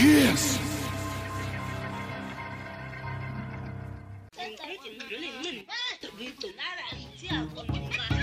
Kiss. Cái chuyện nữ này mình tự vì tụi nó là chưa còn